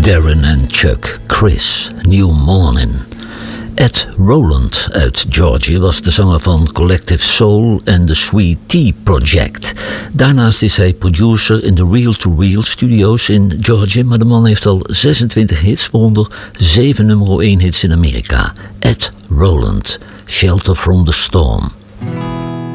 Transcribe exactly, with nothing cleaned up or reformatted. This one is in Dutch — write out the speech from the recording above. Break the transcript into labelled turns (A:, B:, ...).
A: Darren en Chuck, Chris, New Morning. Ed Roland uit Georgia was de zanger van Collective Soul en The Sweet Tea Project. Daarnaast is hij producer in de Reel to Reel Studios in Georgia, maar de man heeft al zesentwintig hits, waaronder zeven nummer één hits in Amerika. Ed Roland, Shelter from the Storm.